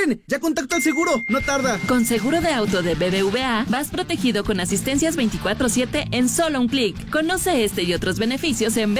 ven! ¡Ya contacto al seguro! ¡No tarda! Con seguro de auto de BBVA, vas protegido con asistencias 24/7 en solo un clic. Conoce este y otros beneficios en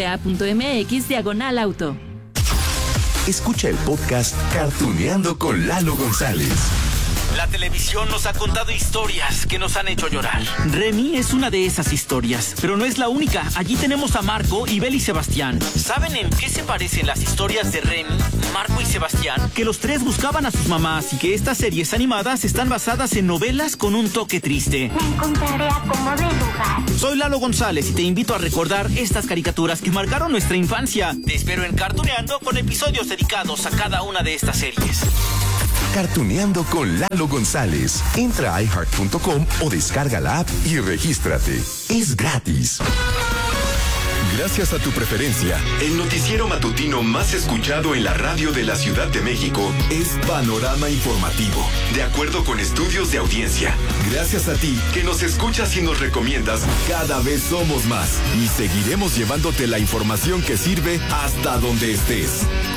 bbva.mx/auto. Escucha el podcast Cartuneando con Lalo González. La televisión nos ha contado historias que nos han hecho llorar. Remy es una de esas historias, pero no es la única. Allí tenemos a Marco, Ibel y Sebastián. ¿Saben en qué se parecen las historias de Remy, Marco y Sebastián? Que los tres buscaban a sus mamás y que estas series animadas están basadas en novelas con un toque triste. Me encontraré a como de lugar. Soy Lalo González y te invito a recordar estas caricaturas que marcaron nuestra infancia. Te espero en Cartuneando con episodios dedicados a cada una de estas series. Cartuneando con Lalo González. Entra a iHeart.com o descarga la app y regístrate. Es gratis. Gracias a tu preferencia, el noticiero matutino más escuchado en la radio de la Ciudad de México es Panorama Informativo, de acuerdo con estudios de audiencia. Gracias a ti que nos escuchas y nos recomiendas, cada vez somos más y seguiremos llevándote la información que sirve hasta donde estés.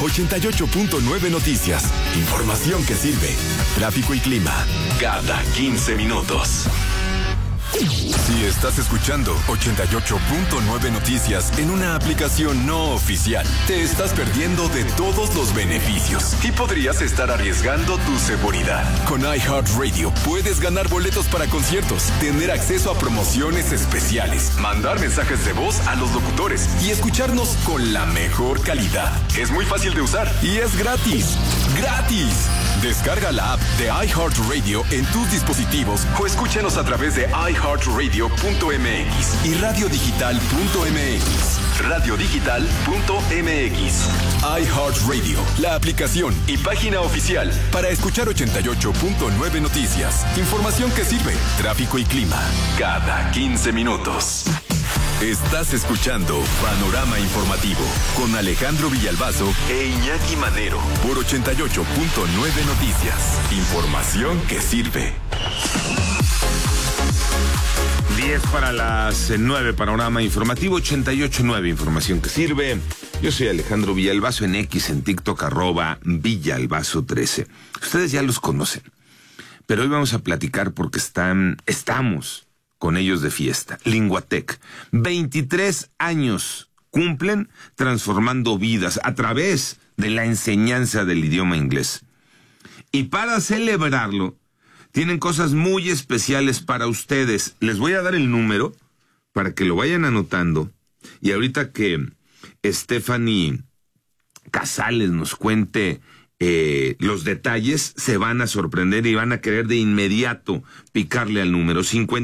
88.9 Noticias, información que sirve. Tráfico y clima, cada 15 minutos. Si estás escuchando 88.9 Noticias en una aplicación no oficial, te estás perdiendo de todos los beneficios y podrías estar arriesgando tu seguridad. Con iHeartRadio puedes ganar boletos para conciertos, tener acceso a promociones especiales, mandar mensajes de voz a los locutores y escucharnos con la mejor calidad. Es muy fácil de usar y es gratis. ¡Gratis! Descarga la app de iHeartRadio en tus dispositivos o escúchanos a través de iHeartRadio.mx y radiodigital.mx. Radiodigital.mx. iHeartRadio, la aplicación y página oficial para escuchar 88.9 Noticias. Información que sirve, tráfico y clima, cada 15 minutos. Estás escuchando Panorama Informativo con Alejandro Villalbazo e Iñaki Manero por 88.9 Noticias. Información que sirve. 10 para las 9, Panorama Informativo, 88.9, información que sirve. Yo soy Alejandro Villalbazo en X, en TikTok, @Villalbazo13. Ustedes ya los conocen, pero hoy vamos a platicar porque estamos con ellos de fiesta. Linguatec, 23 años cumplen transformando vidas a través de la enseñanza del idioma inglés. Y para celebrarlo, tienen cosas muy especiales para ustedes. Les voy a dar el número para que lo vayan anotando. Y ahorita que Stephanie Casales nos cuente los detalles, se van a sorprender y van a querer de inmediato picarle al número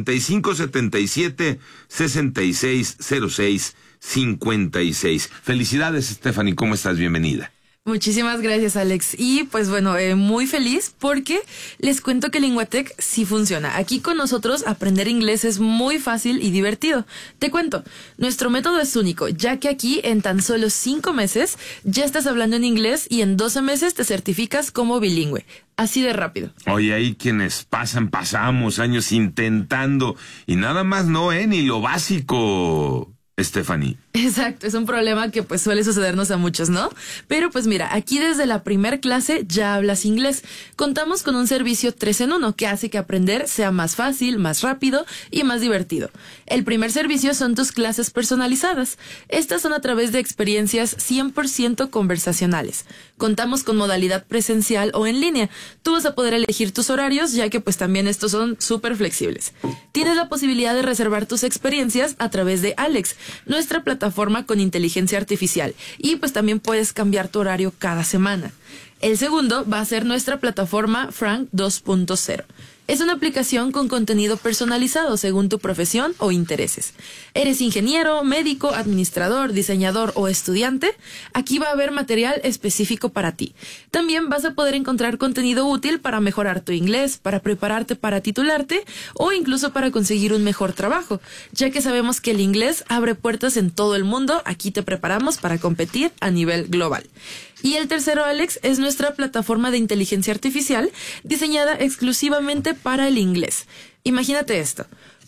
5577-6606-56. Felicidades, Stephanie, ¿cómo estás? Bienvenida. Muchísimas gracias, Alex. Y pues bueno, muy feliz porque les cuento que Linguatec sí funciona. Aquí con nosotros aprender inglés es muy fácil y divertido. Te cuento, nuestro método es único, ya que aquí en tan solo 5 meses ya estás hablando en inglés y en 12 meses te certificas como bilingüe. Así de rápido. Oye, ahí quienes pasamos años intentando y nada más no, ni lo básico, Stephanie. Exacto, es un problema que pues suele sucedernos a muchos, ¿no? Pero pues mira, aquí desde la primer clase ya hablas inglés. Contamos con un servicio 3 en 1 que hace que aprender sea más fácil, más rápido y más divertido. El primer servicio son tus clases personalizadas. Estas son a través de experiencias 100% conversacionales. Contamos con modalidad presencial o en línea. Tú vas a poder elegir tus horarios, ya que pues también estos son súper flexibles. Tienes la posibilidad de reservar tus experiencias a través de Alex, nuestra plataforma con inteligencia artificial, y pues también puedes cambiar tu horario cada semana. El segundo va a ser nuestra plataforma Frank 2.0. Es una aplicación con contenido personalizado según tu profesión o intereses. ¿Eres ingeniero, médico, administrador, diseñador o estudiante? Aquí va a haber material específico para ti. También vas a poder encontrar contenido útil para mejorar tu inglés, para prepararte para titularte o incluso para conseguir un mejor trabajo. Ya que sabemos que el inglés abre puertas en todo el mundo, aquí te preparamos para competir a nivel global. Y el tercero, Alex, es nuestra plataforma de inteligencia artificial diseñada exclusivamente para el inglés. Imagínate esto.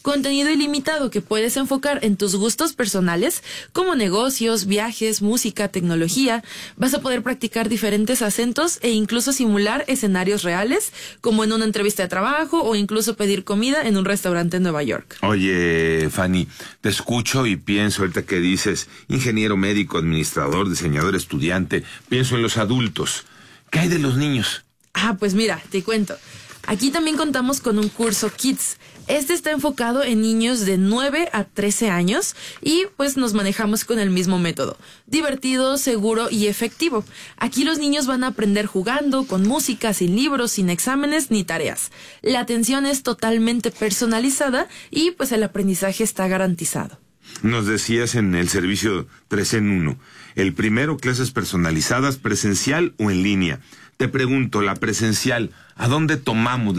Contenido ilimitado que puedes enfocar en tus gustos personales, como negocios, viajes, música, tecnología. Vas a poder practicar diferentes acentos e incluso simular escenarios reales, como en una entrevista de trabajo o incluso pedir comida en un restaurante en Nueva York. Oye, Fanny, te escucho y pienso ahorita que dices ingeniero, médico, administrador, diseñador, estudiante. Pienso en los adultos. ¿Qué hay de los niños? Pues mira, te cuento. Aquí también contamos con un curso Kids. Este está enfocado en niños de 9 a 13 años y pues nos manejamos con el mismo método. Divertido, seguro y efectivo. Aquí los niños van a aprender jugando, con música, sin libros, sin exámenes ni tareas. La atención es totalmente personalizada y pues el aprendizaje está garantizado. Nos decías en el servicio 3 en 1. El primero, clases personalizadas, presencial o en línea. Te pregunto, la presencial, ¿a dónde tomamos